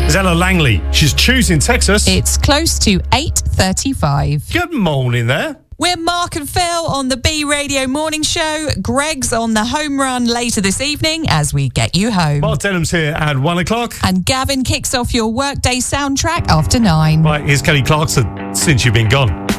is Ella Langley. She's choosing Texas. It's close to 8:35. Good morning there. We're Mark and Phil on the B Radio Morning Show. Greg's on the home run later this evening as we get you home. Mark Denham's here at 1 o'clock. And Gavin kicks off your workday soundtrack after 9. Right, here's Kelly Clarkson, Since You've Been Gone.